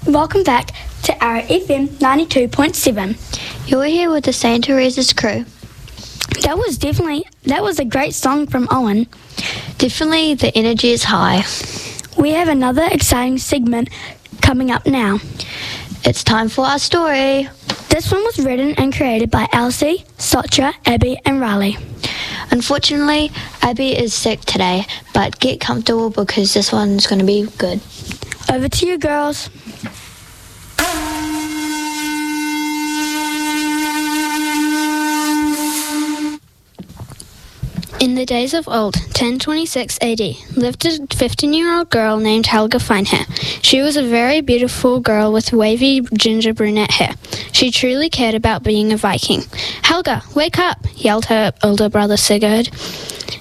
Welcome back to Arrow FM 92.7. You're here with the St. Teresa's crew. That was a great song from Owen. Definitely the energy is high. We have another exciting segment coming up now. It's time for our story. This one was written and created by Elsie, Socha, Abby and Riley. Unfortunately, Abby is sick today, but get comfortable because this one's going to be good. Over to you, girls. In the days of old, 1026 AD, lived a 15-year-old girl named Helga Finehair. She was a very beautiful girl with wavy ginger brunette hair. She truly cared about being a Viking. "Helga, wake up!" yelled her older brother Sigurd.